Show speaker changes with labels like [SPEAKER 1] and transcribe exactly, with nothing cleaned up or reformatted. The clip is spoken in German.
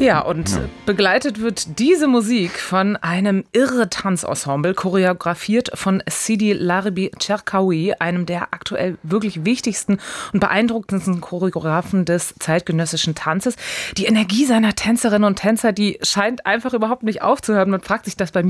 [SPEAKER 1] Ja, und ja. begleitet wird diese Musik von einem irre Tanzensemble, choreografiert von Sidi Larbi Cherkaoui, einem der aktuell wirklich wichtigsten und beeindruckendsten Choreografen des zeitgenössischen Tanzes. Die Energie seiner Tänzerinnen und Tänzer, die scheint einfach überhaupt nicht aufzuhören. Man fragt sich das bei mir